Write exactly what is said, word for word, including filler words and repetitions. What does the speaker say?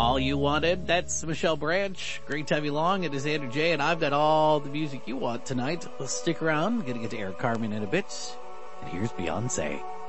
All You Wanted. That's Michelle Branch. Great to have you along. It is Andrew J, and I've got all the music you want tonight. Let's stick around. I'm going to get to Eric Carmen in a bit. And here's Beyonce.